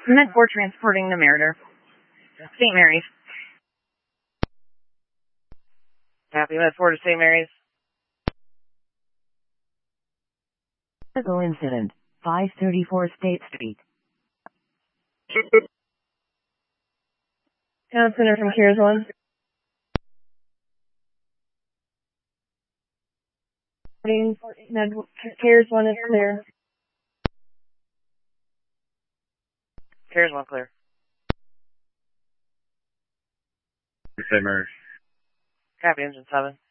Med 4 transporting the Meritor. St. Mary's. Happy Med 4 to St. Mary's. Medical incident, 534 State Street. Town Center from Cares 1. Cares 1 is clear. Cares 1 clear. St. Mary's. Copy, Engine 7.